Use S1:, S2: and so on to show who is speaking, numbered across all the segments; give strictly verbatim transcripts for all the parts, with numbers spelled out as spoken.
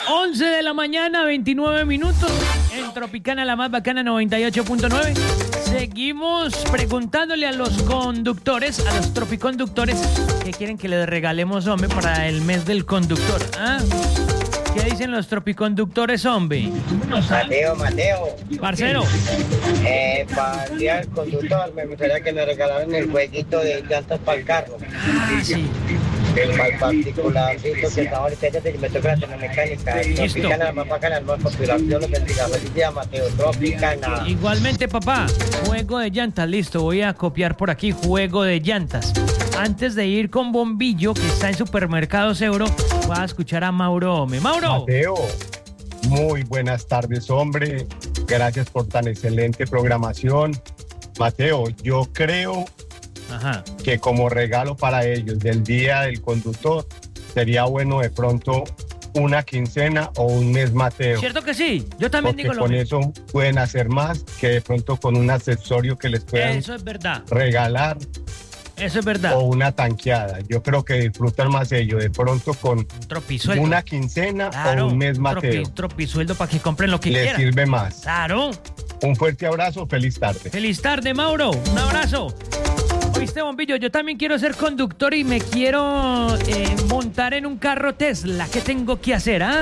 S1: once de la mañana, veintinueve minutos, en Tropicana, la más bacana, noventa y ocho punto nueve. Seguimos preguntándole a los conductores, a los tropiconductores, qué quieren que les regalemos, hombre, para el mes del conductor. ¿Ah? ¿Qué dicen los tropiconductores, hombre?
S2: Mateo, Mateo.
S1: Parcero.
S2: Eh, para el día del conductor, me gustaría que me regalaran el jueguito de llantas para el carro.
S1: Ah, sí.
S2: El más particularcito que está ahorita, ya me toca la termomecánica. Tropicana, la más bacana, la más popular. Yo lo bendiga. Feliz día, Mateo. Tropicana.
S1: Igualmente, papá. Juego de llantas, listo. Voy a copiar por aquí. Juego de llantas. Antes de ir con Bombillo, que está en Supermercados Euro, voy a escuchar a Mauro Ome. ¡Mauro!
S3: Mateo, muy buenas tardes, hombre. Gracias por tan excelente programación. Mateo, yo creo
S1: Ajá.
S3: que como regalo para ellos del Día del Conductor, sería bueno de pronto una quincena o un mes, Mateo.
S1: ¿Cierto que sí? Yo también
S3: Porque
S1: digo lo
S3: con
S1: mismo.
S3: eso pueden hacer más que de pronto con un accesorio que les puedan
S1: Eso es verdad.
S3: regalar.
S1: Eso es verdad.
S3: O una tanqueada. Yo creo que disfrutan más ellos de pronto con
S1: Tropisueldo.
S3: una quincena
S1: Claro,
S3: o un mes,
S1: tropi-
S3: Mateo.
S1: tropisueldo para que compren lo que
S3: Les
S1: quieran.
S3: sirve más.
S1: Claro.
S3: Un fuerte abrazo, feliz tarde.
S1: Feliz tarde, Mauro. Un abrazo. Oíste, Bombillo, yo también quiero ser conductor y me quiero eh, montar en un carro Tesla. ¿Qué tengo que hacer, ah?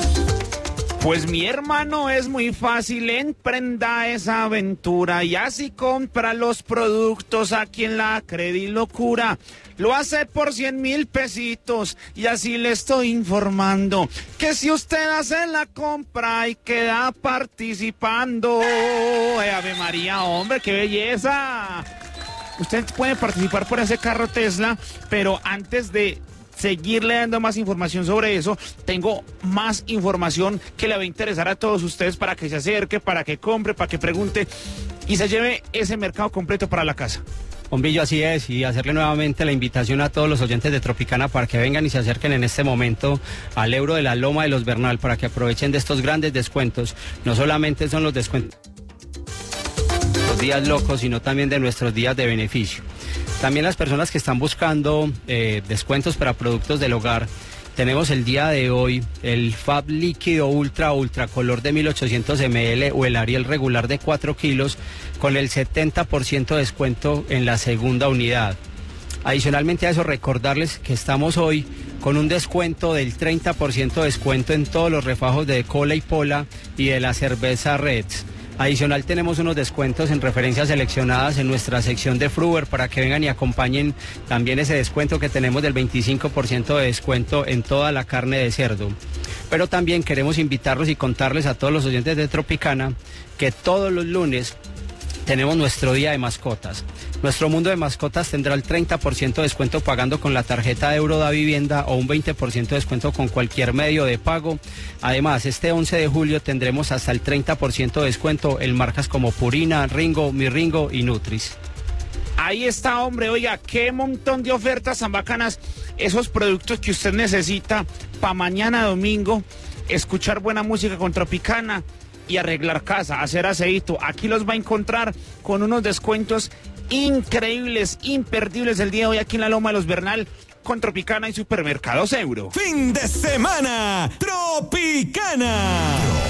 S4: Pues mi hermano, es muy fácil, emprenda esa aventura y así compra los productos aquí en la Credilocura. Lo hace por cien mil pesitos y así le estoy informando que si usted hace la compra y queda participando. ¡Eh, Ave María, hombre, qué belleza! Usted puede participar por ese carro Tesla, pero antes de seguirle dando más información sobre eso, tengo más información que le va a interesar a todos ustedes para que se acerque, para que compre, para que pregunte y se lleve ese mercado completo para la casa.
S5: Bombillo, así es, y hacerle nuevamente la invitación a todos los oyentes de Tropicana para que vengan y se acerquen en este momento al Euro de la Loma de los Bernal para que aprovechen de estos grandes descuentos. No solamente son los descuentos los días locos, sino también de nuestros días de beneficio. También las personas que están buscando eh, descuentos para productos del hogar, tenemos el día de hoy el Fab líquido ultra ultra color de mil ochocientos mililitros o el Ariel regular de cuatro kilos con el setenta por ciento de descuento en la segunda unidad. Adicionalmente a eso, recordarles que estamos hoy con un descuento del treinta por ciento de descuento en todos los refajos de cola y pola y de la cerveza Reds. Adicional, tenemos unos descuentos en referencias seleccionadas en nuestra sección de Fruver para que vengan y acompañen también ese descuento que tenemos del veinticinco por ciento de descuento en toda la carne de cerdo. Pero también queremos invitarlos y contarles a todos los oyentes de Tropicana que todos los lunes tenemos nuestro día de mascotas. Nuestro mundo de mascotas tendrá el treinta por ciento de descuento pagando con la tarjeta de Euro da Vivienda o un veinte por ciento de descuento con cualquier medio de pago. Además, este once de julio tendremos hasta el treinta por ciento de descuento en marcas como Purina, Ringo, Mi Ringo y Nutris.
S4: Ahí está, hombre, oiga, qué montón de ofertas tan bacanas. Esos productos que usted necesita para mañana domingo, escuchar buena música con Tropicana y arreglar casa, hacer aseíto. Aquí los va a encontrar con unos descuentos increíbles, imperdibles el día de hoy aquí en la Loma de los Bernal con Tropicana y Supermercados Euro.
S6: Fin de semana, Tropicana.